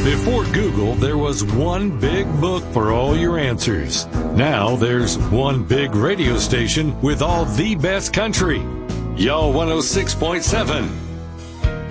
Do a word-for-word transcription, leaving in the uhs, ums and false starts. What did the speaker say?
Before Google, there was one big book for all your answers. Now there's one big radio station with all the best country. Y'all one oh six point seven.